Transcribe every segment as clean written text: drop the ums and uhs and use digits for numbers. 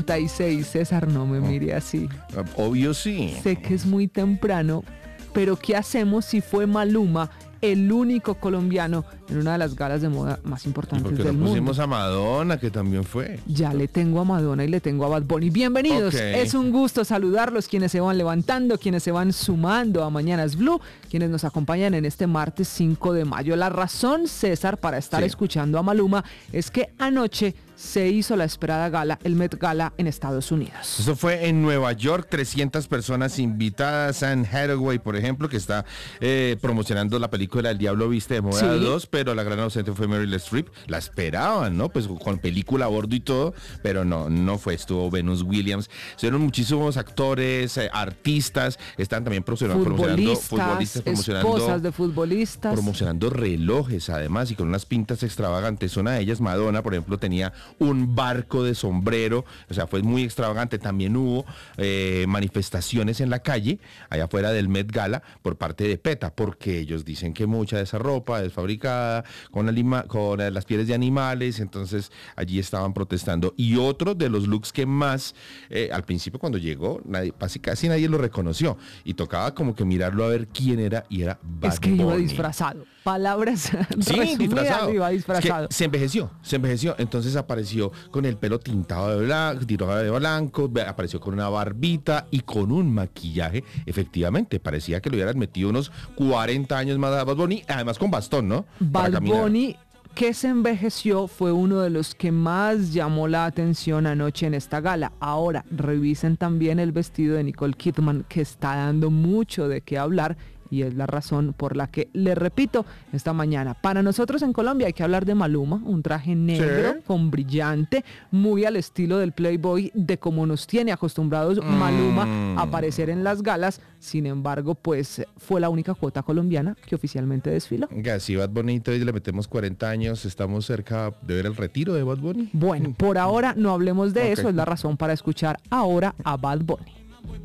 7:36. César, no me mire así. Obvio sí. Sé que es muy temprano, pero ¿qué hacemos si fue Maluma el único colombiano en una de las galas de moda más importantes porque del no mundo? pusimos a Madonna, que también fue. Ya le tengo a Madonna y le tengo a Bad Bunny. Bienvenidos, es un gusto saludarlos, quienes se van levantando, quienes se van sumando a Mañanas Blue, quienes nos acompañan en este martes 5 de mayo. La razón, César, para estar escuchando a Maluma es que anoche se hizo la esperada gala, el Met Gala en Estados Unidos. Eso fue en Nueva York, 300 personas invitadas. Anne Hathaway, por ejemplo, que está promocionando la película El Diablo Viste de Moda 2, pero la gran ausente fue Meryl Streep. La esperaban, ¿no? Pues con película a bordo y todo, pero no fue. Estuvo Venus Williams. Fueron muchísimos actores, artistas, están también promocionando futbolistas, esposas de futbolistas. Promocionando relojes, además, y con unas pintas extravagantes. Una de ellas, Madonna, por ejemplo, tenía un barco de sombrero, o sea, fue muy extravagante. También hubo manifestaciones en la calle, allá afuera del Met Gala, por parte de PETA, porque ellos dicen que mucha de esa ropa es fabricada con las pieles de animales, entonces allí estaban protestando. Y otro de los looks que más, al principio cuando llegó, casi nadie lo reconoció, y tocaba como que mirarlo a ver quién era, y era Bad Bunny. Es que iba disfrazado, palabras resumidas, iba disfrazado. Es que se envejeció, entonces apareció con el pelo tintado de blanco, apareció con una barbita y con un maquillaje. Efectivamente, parecía que le hubieran metido unos 40 años más a Bad Bunny, además con bastón, ¿no? Bad Bunny, que se envejeció, fue uno de los que más llamó la atención anoche en esta gala. Ahora, revisen también el vestido de Nicole Kidman, que está dando mucho de qué hablar. Y es la razón por la que, le repito, esta mañana, para nosotros en Colombia hay que hablar de Maluma, un traje negro con brillante, muy al estilo del Playboy, de como nos tiene acostumbrados Maluma a aparecer en las galas. Sin embargo, pues fue la única cuota colombiana que oficialmente desfiló. Venga, si Bad Bunny entonces le metemos 40 años, ¿estamos cerca de ver el retiro de Bad Bunny? Bueno, por ahora no hablemos de eso, es la razón para escuchar ahora a Bad Bunny.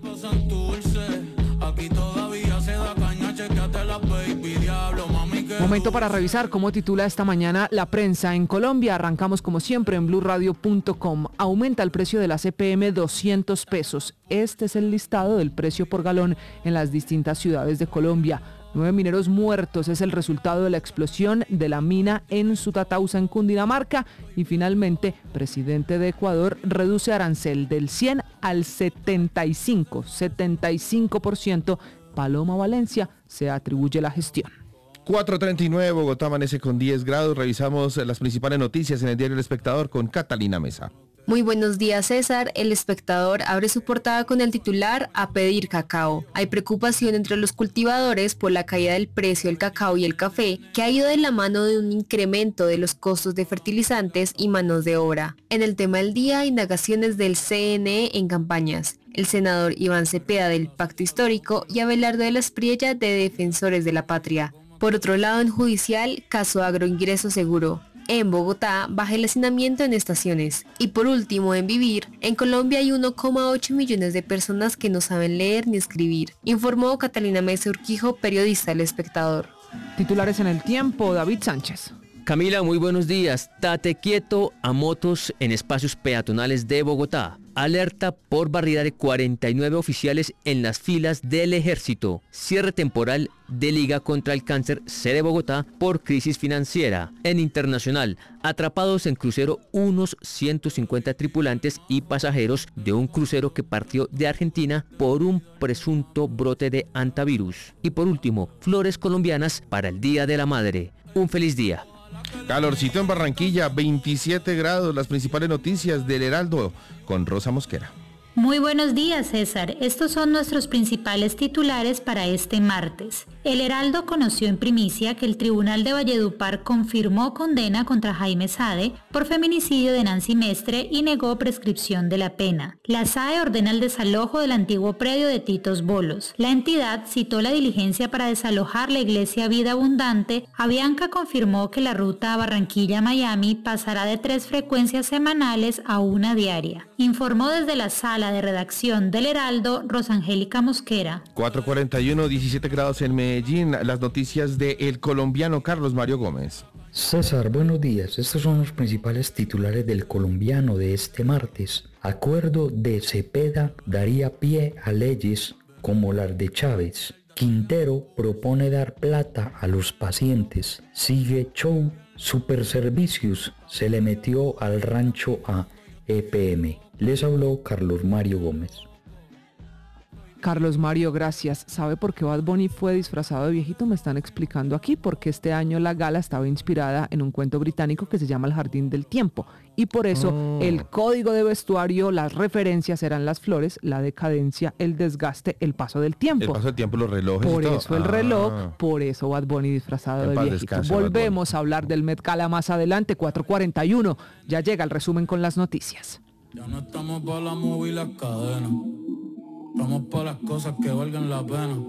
Momento para revisar cómo titula esta mañana la prensa en Colombia. Arrancamos como siempre en blurradio.com. Aumenta el precio de la CPM 200 pesos. Este es el listado del precio por galón en las distintas ciudades de Colombia. 9 mineros muertos es el resultado de la explosión de la mina en Sutatausa, en Cundinamarca. Y finalmente, presidente de Ecuador reduce arancel del 100 al 75%. Paloma Valencia se atribuye la gestión. 4:39, Bogotá amanece con 10 grados. Revisamos las principales noticias en el diario El Espectador con Catalina Mesa. Muy buenos días, César. El Espectador abre su portada con el titular "A pedir cacao". Hay preocupación entre los cultivadores por la caída del precio del cacao y el café, que ha ido de la mano de un incremento de los costos de fertilizantes y manos de obra. En el tema del día, indagaciones del CNE en campañas. El senador Iván Cepeda del Pacto Histórico y Abelardo de las Priella de Defensores de la Patria. Por otro lado, en judicial, caso agroingreso seguro. En Bogotá, baja el hacinamiento en estaciones. Y por último, en Vivir, en Colombia hay 1,8 millones de personas que no saben leer ni escribir, informó Catalina Mesa Urquijo, periodista del Espectador. Titulares en El Tiempo, David Sánchez. Camila, muy buenos días. Tate quieto a motos en espacios peatonales de Bogotá. Alerta por barrida de 49 oficiales en las filas del ejército. Cierre temporal de Liga contra el Cáncer sede Bogotá por crisis financiera. En internacional, atrapados en crucero unos 150 tripulantes y pasajeros de un crucero que partió de Argentina por un presunto brote de hantavirus. Y por último, flores colombianas para el Día de la Madre. Un feliz día. Calorcito en Barranquilla, 27 grados. Las principales noticias del Heraldo con Rosa Mosquera. Muy buenos días, César. Estos son nuestros principales titulares para este martes. El Heraldo conoció en primicia que el Tribunal de Valledupar confirmó condena contra Jaime Sade por feminicidio de Nancy Mestre y negó prescripción de la pena. La SAE ordena el desalojo del antiguo predio de Titos Bolos. La entidad citó la diligencia para desalojar la iglesia Vida Abundante. Avianca confirmó que la ruta Barranquilla-Miami pasará de 3 frecuencias semanales a 1 diaria. Informó desde la sala de redacción del Heraldo, Rosangélica Mosquera. 4:41, 17 grados en Medellín. Las noticias de el colombiano Carlos Mario Gómez. César, buenos días. Estos son los principales titulares del Colombiano de este martes. Acuerdo de Cepeda daría pie a leyes como las de Chávez. Quintero propone dar plata a los pacientes. Sigue show. Superservicios se le metió al rancho a EPM. Les habló Carlos Mario Gómez. Carlos Mario, gracias. ¿Sabe por qué Bad Bunny fue disfrazado de viejito? Me están explicando aquí, porque este año la gala estaba inspirada en un cuento británico que se llama El Jardín del Tiempo. Y por eso el código de vestuario, las referencias eran las flores, la decadencia, el desgaste, el paso del tiempo. El paso del tiempo, los relojes Por y todo. eso el reloj, por eso Bad Bunny disfrazado En de paz viejito. descanse, Bad Volvemos a hablar del Met Gala más adelante, 4:41. Ya llega el resumen con las noticias. Ya no estamos para la movie y las cadenas. Estamos para las cosas que valgan la pena.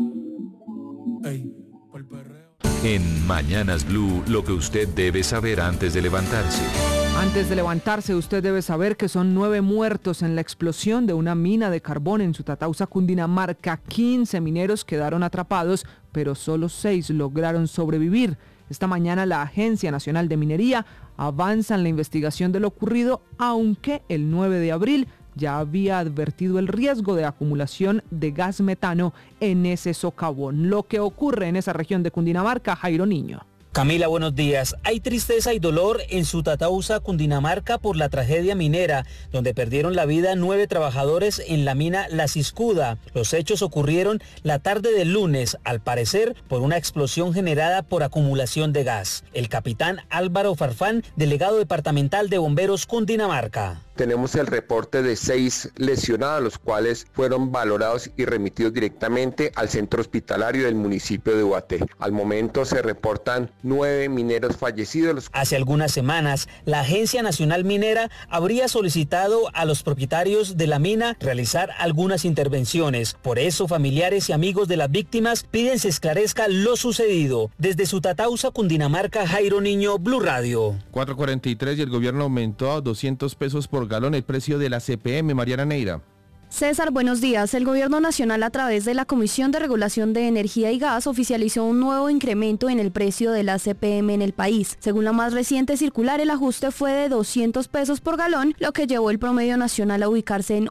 Ey, por el perreo. En Mañanas Blue, lo que usted debe saber antes de levantarse. Antes de levantarse, usted debe saber que son 9 muertos en la explosión de una mina de carbón en Sutatausa, Cundinamarca. 15 mineros quedaron atrapados, pero solo 6 lograron sobrevivir. Esta mañana la Agencia Nacional de Minería avanza en la investigación de lo ocurrido, aunque el 9 de abril ya había advertido el riesgo de acumulación de gas metano en ese socavón. Lo que ocurre en esa región de Cundinamarca, Jairo Niño. Camila, buenos días. Hay tristeza y dolor en Sutatausa, Cundinamarca, por la tragedia minera, donde perdieron la vida 9 trabajadores en la mina La Ciscuda. Los hechos ocurrieron la tarde del lunes, al parecer por una explosión generada por acumulación de gas. El capitán Álvaro Farfán, delegado departamental de Bomberos Cundinamarca. Tenemos el reporte de 6 lesionados, los cuales fueron valorados y remitidos directamente al centro hospitalario del municipio de Ubaté. Al momento se reportan 9 mineros fallecidos. Hace algunas semanas, la Agencia Nacional Minera habría solicitado a los propietarios de la mina realizar algunas intervenciones. Por eso, familiares y amigos de las víctimas piden se esclarezca lo sucedido. Desde Sutatausa, Cundinamarca, Jairo Niño, Blue Radio. 4:43 y el gobierno aumentó a 200 pesos por galón el precio de la CPM. Mariana Neira. César, buenos días. El Gobierno Nacional, a través de la Comisión de Regulación de Energía y Gas, oficializó un nuevo incremento en el precio de la CPM en el país. Según la más reciente circular, el ajuste fue de 200 pesos por galón, lo que llevó el promedio nacional a ubicarse en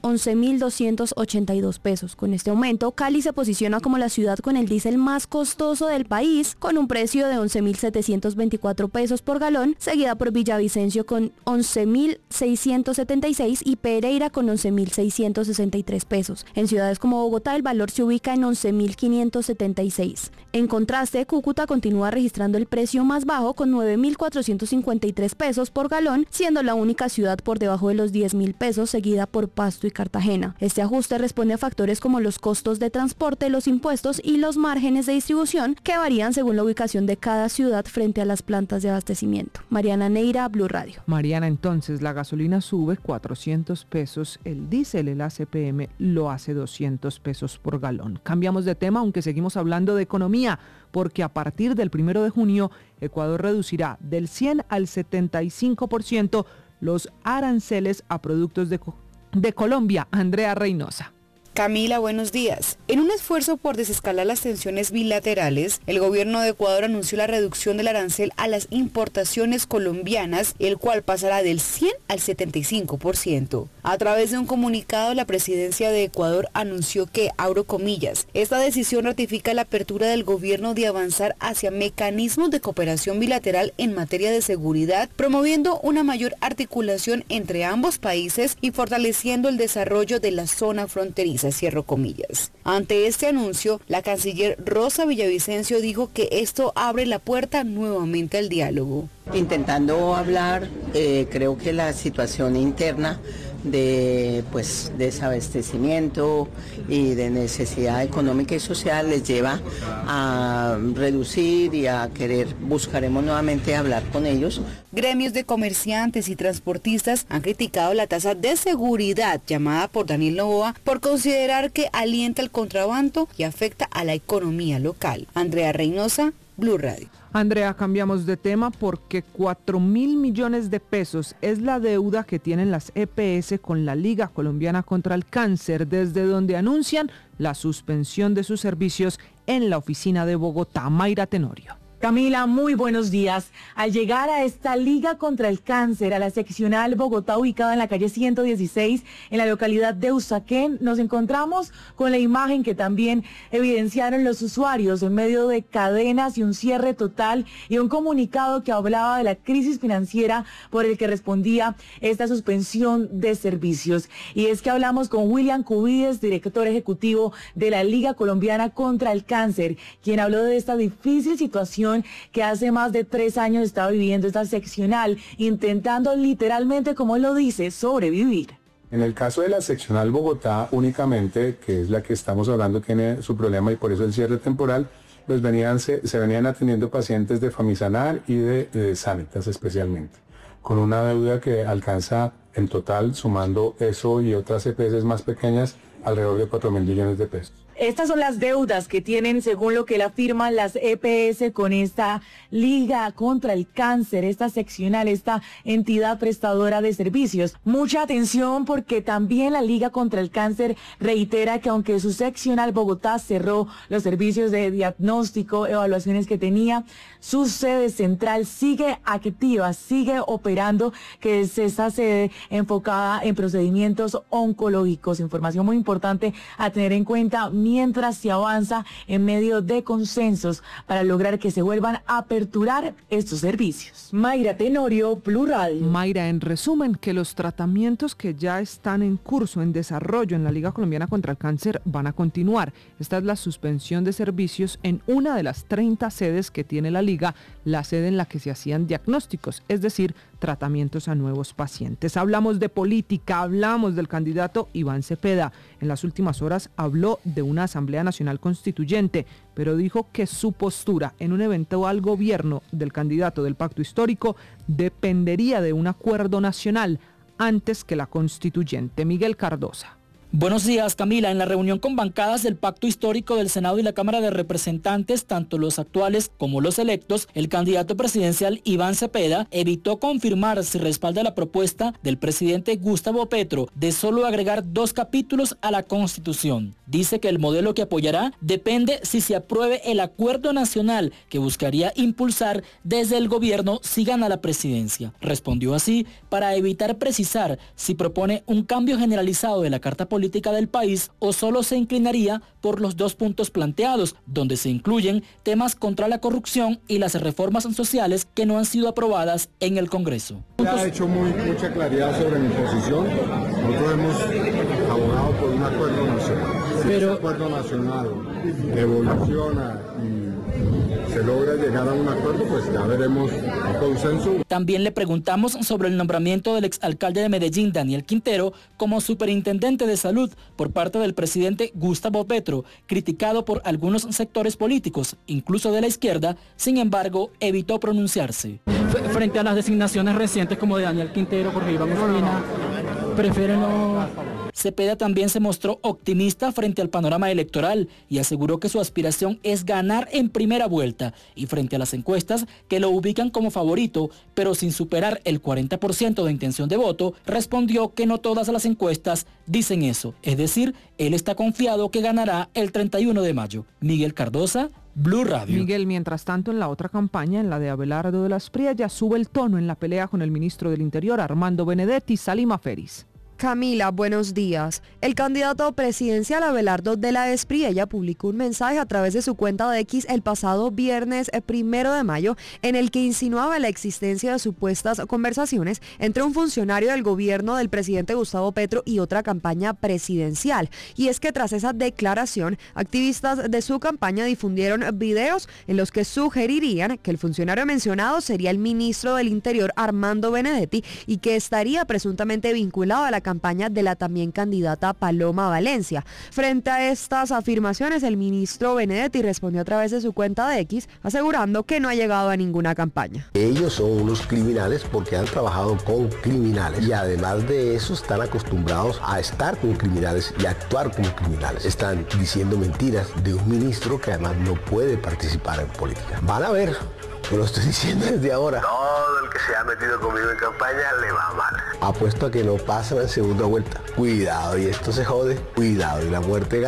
11.282 pesos. Con este aumento, Cali se posiciona como la ciudad con el diésel más costoso del país, con un precio de 11.724 pesos por galón, seguida por Villavicencio con 11.676 y Pereira con 11.663 pesos. En ciudades como Bogotá el valor se ubica en 11.576. En contraste, Cúcuta continúa registrando el precio más bajo con 9.453 pesos por galón, siendo la única ciudad por debajo de los 10.000 pesos, seguida por Pasto y Cartagena. Este ajuste responde a factores como los costos de transporte, los impuestos y los márgenes de distribución, que varían según la ubicación de cada ciudad frente a las plantas de abastecimiento. Mariana Neira, Blue Radio. Mariana, entonces la gasolina sube 400 pesos, el diésel, el ACPM, lo hace 200 pesos por galón. Cambiamos de tema, aunque seguimos hablando de economía, porque a partir del 1 de junio, Ecuador reducirá del 100 al 75% los aranceles a productos de Colombia. Andrea Reynosa. Camila, buenos días. En un esfuerzo por desescalar las tensiones bilaterales, el gobierno de Ecuador anunció la reducción del arancel a las importaciones colombianas, el cual pasará del 100 al 75%. A través de un comunicado, la presidencia de Ecuador anunció que, abro comillas, esta decisión ratifica la apertura del gobierno de avanzar hacia mecanismos de cooperación bilateral en materia de seguridad, promoviendo una mayor articulación entre ambos países y fortaleciendo el desarrollo de la zona fronteriza. Cierro comillas. Ante este anuncio, la canciller Rosa Villavicencio dijo que esto abre la puerta nuevamente al diálogo. Intentando hablar, creo que la situación interna de desabastecimiento y de necesidad económica y social les lleva a reducir y a buscaremos nuevamente hablar con ellos. Gremios de comerciantes y transportistas han criticado la tasa de seguridad llamada por Daniel Noboa por considerar que alienta el contrabando y afecta a la economía local. Andrea Reynosa, Blue Radio. Andrea, cambiamos de tema porque 4.000 millones de pesos es la deuda que tienen las EPS con la Liga Colombiana contra el Cáncer, desde donde anuncian la suspensión de sus servicios en la oficina de Bogotá. Mayra Tenorio. Camila, muy buenos días. Al llegar a esta Liga contra el Cáncer, a la seccional Bogotá, ubicada en la calle 116, en la localidad de Usaquén, nos encontramos con la imagen que también evidenciaron los usuarios en medio de cadenas y un cierre total y un comunicado que hablaba de la crisis financiera por el que respondía esta suspensión de servicios. Y es que hablamos con William Cubides, director ejecutivo de la Liga Colombiana contra el Cáncer, quien habló de esta difícil situación que hace más de 3 años está viviendo esta seccional, intentando literalmente, como él lo dice, sobrevivir. En el caso de la seccional Bogotá únicamente, que es la que estamos hablando, tiene su problema y por eso el cierre temporal, pues se venían atendiendo pacientes de Famisanar y de Sanitas especialmente, con una deuda que alcanza en total, sumando eso y otras EPS más pequeñas, alrededor de 4.000 millones de pesos. Estas son las deudas que tienen, según lo que le afirman las EPS, con esta Liga contra el Cáncer, esta seccional, esta entidad prestadora de servicios. Mucha atención, porque también la Liga contra el Cáncer reitera que aunque su seccional Bogotá cerró los servicios de diagnóstico, evaluaciones que tenía, su sede central sigue activa, sigue operando, que es esta sede enfocada en procedimientos oncológicos. Información muy importante a tener en cuenta mientras se avanza en medio de consensos para lograr que se vuelvan a aperturar estos servicios. Mayra Tenorio, Blue Radio. Mayra, en resumen, que los tratamientos que ya están en curso, en desarrollo en la Liga Colombiana contra el Cáncer van a continuar. Esta es la suspensión de servicios en una de las 30 sedes que tiene la Liga, la sede en la que se hacían diagnósticos, es decir, tratamientos a nuevos pacientes. Hablamos de política, hablamos del candidato Iván Cepeda. En las últimas horas habló de una Asamblea Nacional Constituyente, pero dijo que su postura en un eventual gobierno del candidato del Pacto Histórico dependería de un acuerdo nacional antes que la constituyente. Miguel Cardosa. Buenos días, Camila. En la reunión con bancadas del Pacto Histórico del Senado y la Cámara de Representantes, tanto los actuales como los electos, el candidato presidencial Iván Cepeda evitó confirmar si respalda la propuesta del presidente Gustavo Petro de solo agregar 2 capítulos a la Constitución. Dice que el modelo que apoyará depende si se apruebe el acuerdo nacional que buscaría impulsar desde el gobierno si gana la presidencia. Respondió así para evitar precisar si propone un cambio generalizado de la Carta Política del país o solo se inclinaría por los 2 puntos planteados, donde se incluyen temas contra la corrupción y las reformas sociales que no han sido aprobadas en el Congreso. Ya ha hecho mucha claridad sobre mi posición. Nosotros hemos abogado por un acuerdo nacional. Si ese acuerdo nacional evoluciona y se logra llegar a un acuerdo, pues ya veremos un consenso. También le preguntamos sobre el nombramiento del exalcalde de Medellín, Daniel Quintero, como superintendente de salud por parte del presidente Gustavo Petro, criticado por algunos sectores políticos, incluso de la izquierda. Sin embargo, evitó pronunciarse. Frente a las designaciones recientes como de Daniel Quintero, Jorge Iván Ospina, prefiere no... Cepeda también se mostró optimista frente al panorama electoral y aseguró que su aspiración es ganar en primera vuelta, y frente a las encuestas que lo ubican como favorito, pero sin superar el 40% de intención de voto, respondió que no todas las encuestas dicen eso, es decir, él está confiado que ganará el 31 de mayo. Miguel Cardosa, Blue Radio. Miguel, mientras tanto, en la otra campaña, en la de Abelardo de las Priellas, sube el tono en la pelea con el ministro del Interior, Armando Benedetti. Salima Feris. Camila, buenos días. El candidato presidencial Abelardo de la Espriella publicó un mensaje a través de su cuenta de X el pasado viernes 1 de mayo en el que insinuaba la existencia de supuestas conversaciones entre un funcionario del gobierno del presidente Gustavo Petro y otra campaña presidencial. Y es que tras esa declaración, activistas de su campaña difundieron videos en los que sugerirían que el funcionario mencionado sería el ministro del Interior, Armando Benedetti, y que estaría presuntamente vinculado a la campaña de la también candidata Paloma Valencia. Frente a estas afirmaciones, el ministro Benedetti respondió a través de su cuenta de X, asegurando que no ha llegado a ninguna campaña. Ellos son unos criminales porque han trabajado con criminales y además de eso están acostumbrados a estar con criminales y a actuar como criminales. Están diciendo mentiras de un ministro que además no puede participar en política. Van a ver. Yo lo estoy diciendo desde ahora. Todo el que se ha metido conmigo en campaña le va mal. Apuesto a que no pasan en segunda vuelta. Cuidado, y esto se jode. Cuidado, y la muerte gana.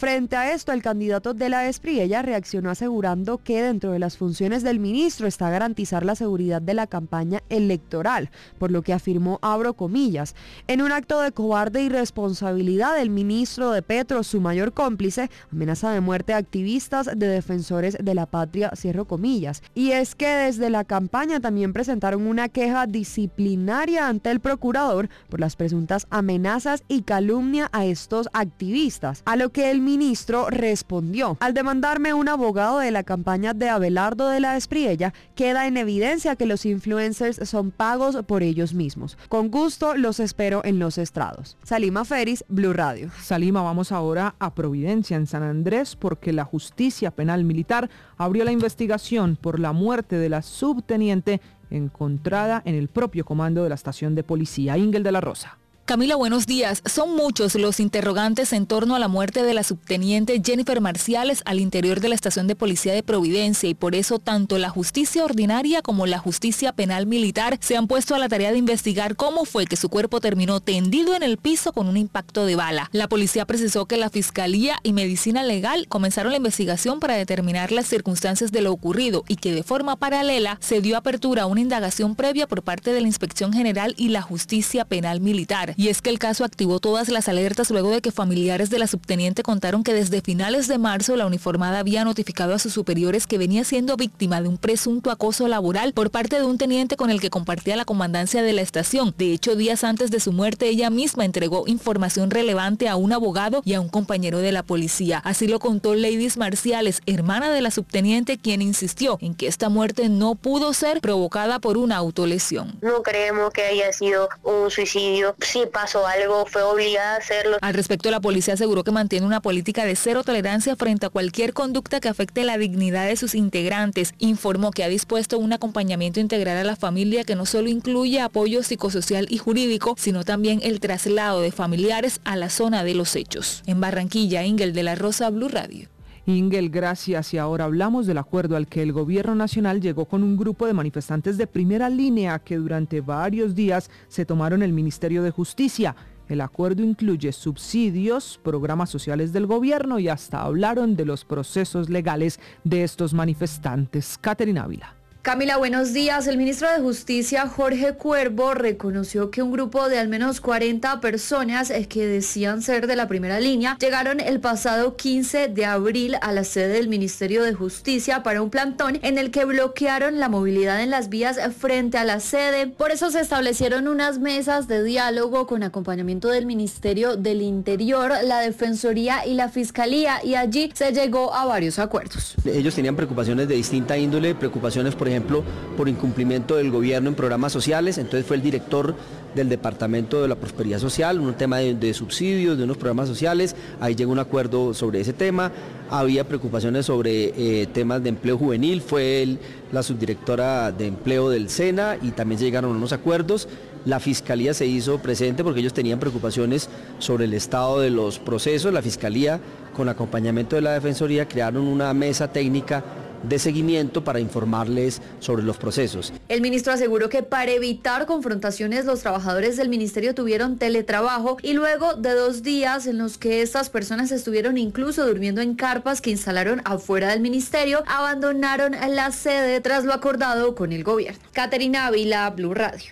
Frente a esto, el candidato de la Espriella reaccionó asegurando que dentro de las funciones del ministro está garantizar la seguridad de la campaña electoral, por lo que afirmó, abro comillas, en un acto de cobarde irresponsabilidad, el ministro de Petro, su mayor cómplice, amenaza de muerte a activistas de defensores de la patria, cierro comillas. Y es que desde la campaña también presentaron una queja disciplinaria ante el procurador por las presuntas amenazas y calumnia a estos activistas, a lo que el ministro respondió: al demandarme un abogado de la campaña de Abelardo de la Espriella, queda en evidencia que los influencers son pagos por ellos mismos. Con gusto los espero en los estrados. Salima Feris, Blue Radio. Salima, vamos ahora a Providencia, en San Andrés, porque la Justicia Penal Militar abrió la investigación por la muerte de la subteniente encontrada en el propio comando de la estación de policía. Ingel de la Rosa. Camila, buenos días. Son muchos los interrogantes en torno a la muerte de la subteniente Jennifer Marciales al interior de la estación de policía de Providencia, y por eso tanto la justicia ordinaria como la justicia penal militar se han puesto a la tarea de investigar cómo fue que su cuerpo terminó tendido en el piso con un impacto de bala. La policía precisó que la Fiscalía y Medicina Legal comenzaron la investigación para determinar las circunstancias de lo ocurrido y que de forma paralela se dio apertura a una indagación previa por parte de la Inspección General y la Justicia Penal Militar. Y es que el caso activó todas las alertas luego de que familiares de la subteniente contaron que desde finales de marzo la uniformada había notificado a sus superiores que venía siendo víctima de un presunto acoso laboral por parte de un teniente con el que compartía la comandancia de la estación. De hecho, días antes de su muerte, ella misma entregó información relevante a un abogado y a un compañero de la policía. Así lo contó Leidis Marciales, hermana de la subteniente, quien insistió en que esta muerte no pudo ser provocada por una autolesión. No creemos que haya sido un suicidio. Si pasó algo, fue obligada a hacerlo. Al respecto, la policía aseguró que mantiene una política de cero tolerancia frente a cualquier conducta que afecte la dignidad de sus integrantes. Informó que ha dispuesto un acompañamiento integral a la familia que no solo incluye apoyo psicosocial y jurídico, sino también el traslado de familiares a la zona de los hechos. En Barranquilla, Ingel de la Rosa, Blue Radio. Ingel, gracias. Y ahora hablamos del acuerdo al que el gobierno nacional llegó con un grupo de manifestantes de primera línea que durante varios días se tomaron el Ministerio de Justicia. El acuerdo incluye subsidios, programas sociales del gobierno y hasta hablaron de los procesos legales de estos manifestantes. Caterina Ávila. Camila, buenos días. El ministro de Justicia, Jorge Cuervo, reconoció que un grupo de al menos 40 personas que decían ser de la primera línea llegaron el pasado 15 de abril a la sede del Ministerio de Justicia para un plantón en el que bloquearon la movilidad en las vías frente a la sede. Por eso se establecieron unas mesas de diálogo con acompañamiento del Ministerio del Interior, la Defensoría y la Fiscalía, y allí se llegó a varios acuerdos. Ellos tenían preocupaciones de distinta índole, preocupaciones, por ejemplo, por incumplimiento del gobierno en programas sociales. Entonces fue el director del Departamento de la Prosperidad Social, un tema de subsidios, de unos programas sociales. Ahí llegó un acuerdo sobre ese tema. Había preocupaciones sobre temas de empleo juvenil, fue la subdirectora de empleo del SENA y también se llegaron a unos acuerdos. La Fiscalía se hizo presente porque ellos tenían preocupaciones sobre el estado de los procesos. La Fiscalía, con acompañamiento de la Defensoría, crearon una mesa técnica de seguimiento para informarles sobre los procesos. El ministro aseguró que para evitar confrontaciones los trabajadores del ministerio tuvieron teletrabajo y luego de 2 días en los que estas personas estuvieron incluso durmiendo en carpas que instalaron afuera del ministerio, abandonaron la sede tras lo acordado con el gobierno. Caterina Ávila, Blue Radio.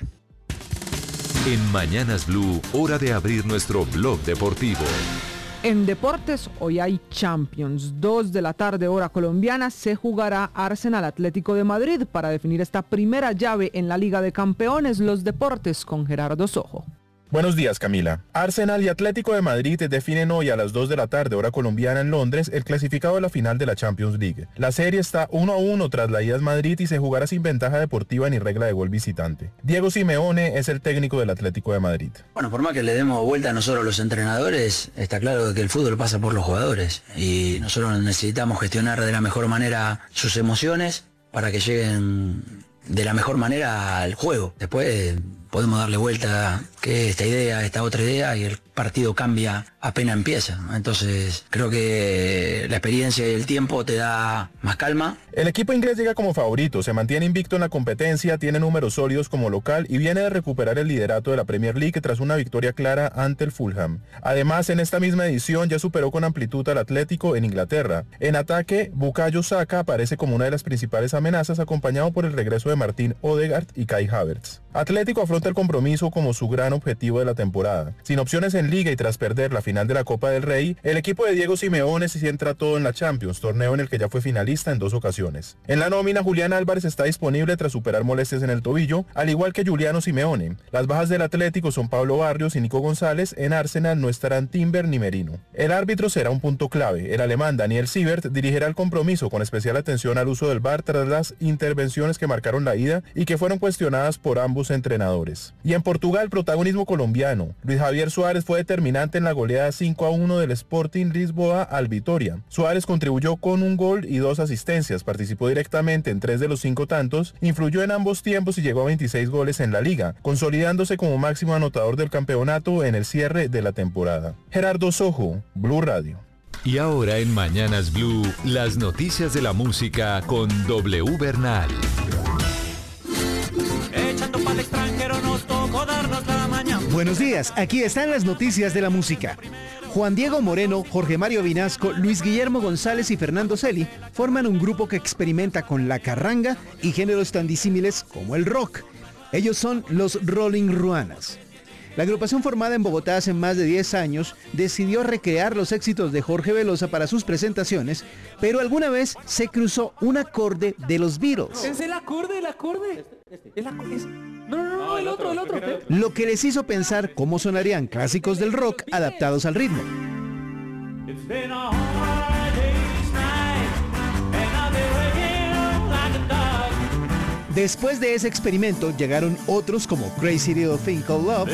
En Mañanas Blue, hora de abrir nuestro blog deportivo. En deportes, hoy hay Champions. 2 de la tarde, hora colombiana, se jugará Arsenal Atlético de Madrid para definir esta primera llave en la Liga de Campeones. Los deportes con Gerardo Sojo. Buenos días, Camila. Arsenal y Atlético de Madrid definen hoy a las 2 de la tarde, hora colombiana en Londres, el clasificado de la final de la Champions League. La serie está 1-1 tras la ida a Madrid y se jugará sin ventaja deportiva ni regla de gol visitante. Diego Simeone es el técnico del Atlético de Madrid. Bueno, por más que le demos vuelta a nosotros los entrenadores, está claro que el fútbol pasa por los jugadores y nosotros necesitamos gestionar de la mejor manera sus emociones para que lleguen de la mejor manera al juego. Después podemos darle vuelta que esta idea, esta otra idea, y el partido cambia apenas empieza. Entonces creo que la experiencia y el tiempo te da más calma. El equipo inglés llega como favorito, se mantiene invicto en la competencia, tiene números sólidos como local y viene de recuperar el liderato de la Premier League tras una victoria clara ante el Fulham. Además, en esta misma edición ya superó con amplitud al Atlético en Inglaterra. En ataque, Bukayo Saka aparece como una de las principales amenazas, acompañado por el regreso de Martín Odegaard y Kai Havertz. Atlético afronta el compromiso como su gran objetivo de la temporada. Sin opciones en Liga y tras perder la final de la Copa del Rey, el equipo de Diego Simeone se centra todo en la Champions, torneo en el que ya fue finalista en 2 ocasiones. En la nómina, Julián Álvarez está disponible tras superar molestias en el tobillo, al igual que Giuliano Simeone. Las bajas del Atlético son Pablo Barrios y Nico González. En Arsenal no estarán Timber ni Merino. El árbitro será un punto clave. El alemán Daniel Siebert dirigirá el compromiso con especial atención al uso del VAR tras las intervenciones que marcaron la ida y que fueron cuestionadas por ambos entrenadores. Y en Portugal, protagonismo colombiano. Luis Javier Suárez fue determinante en la goleada 5-1 del Sporting Lisboa al Vitória. Suárez contribuyó con un gol y 2 asistencias, participó directamente en 3 de los 5 tantos, influyó en ambos tiempos y llegó a 26 goles en la liga, consolidándose como máximo anotador del campeonato en el cierre de la temporada. Gerardo Sojo, Blue Radio. Y ahora en Mañanas Blue, las noticias de la música con W Bernal. Echando pa'l extranjero nos tocó darnos la mañana. Buenos días, aquí están las noticias de la música. Juan Diego Moreno, Jorge Mario Vinasco, Luis Guillermo González y Fernando Celi forman un grupo que experimenta con la carranga y géneros tan disímiles como el rock. Ellos son los Rolling Ruanas. La agrupación, formada en Bogotá hace más de 10 años, decidió recrear los éxitos de Jorge Velosa para sus presentaciones, pero alguna vez se cruzó un acorde de los Beatles. Es el acorde. No, el otro. Lo que les hizo pensar cómo sonarían clásicos del rock adaptados al ritmo. Después de ese experimento llegaron otros como Crazy Little Thing Called Love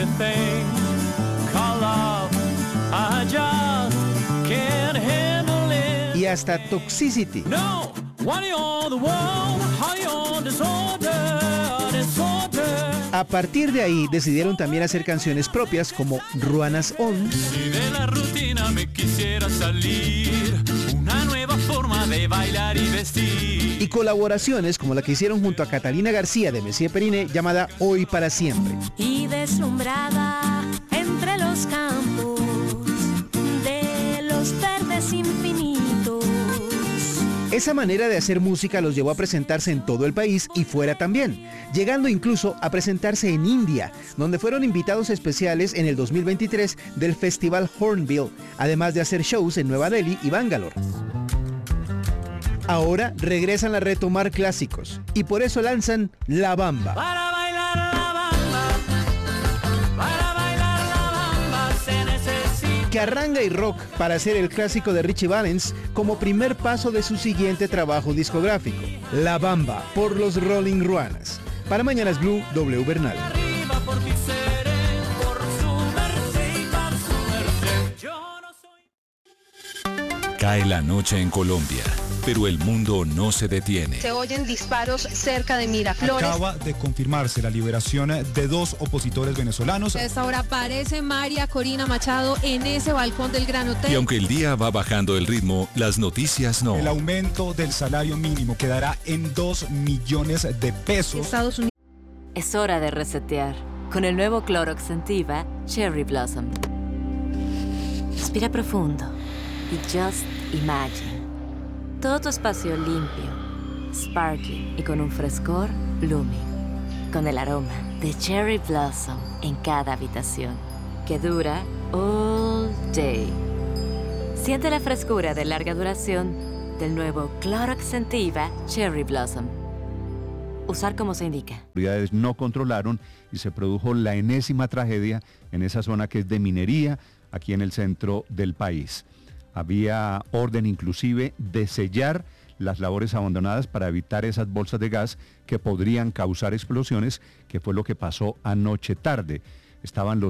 y hasta Toxicity. A partir de ahí decidieron también hacer canciones propias como Ruanas On. Si de la rutina me quisiera salir, una nueva forma de bailar y vestir. Y colaboraciones como la que hicieron junto a Catalina García de Messier Periné, llamada Hoy para Siempre. Y deslumbrada entre los campos de los verdes infinitos. Esa manera de hacer música los llevó a presentarse en todo el país y fuera también, llegando incluso a presentarse en India, donde fueron invitados especiales en el 2023 del Festival Hornbill, además de hacer shows en Nueva Delhi y Bangalore. Ahora regresan a retomar clásicos y por eso lanzan La Bamba. Para bailar la bamba se necesita. Carranga y rock para hacer el clásico de Richie Valens como primer paso de su siguiente trabajo discográfico, La Bamba, por los Rolling Ruanas. Para Mañanas Blue, W Bernal. Cae la noche en Colombia, pero el mundo no se detiene. Se oyen disparos cerca de Miraflores. Acaba de confirmarse la liberación de 2 opositores venezolanos. A esta hora aparece María Corina Machado en ese balcón del Gran Hotel. Y aunque el día va bajando el ritmo, las noticias no. El aumento del salario mínimo quedará en 2 millones de pesos. Estados Unidos. Es hora de resetear con el nuevo Clorox Scentiva Cherry Blossom. Respira profundo y just imagine. Todo tu espacio limpio, sparkling y con un frescor blooming. Con el aroma de Cherry Blossom en cada habitación, que dura all day. Siente la frescura de larga duración del nuevo Clorox Scentiva Cherry Blossom. Usar como se indica. Las autoridades no controlaron y se produjo la enésima tragedia en esa zona que es de minería, aquí en el centro del país. Había orden inclusive de sellar las labores abandonadas para evitar esas bolsas de gas que podrían causar explosiones, que fue lo que pasó anoche tarde. Estaban los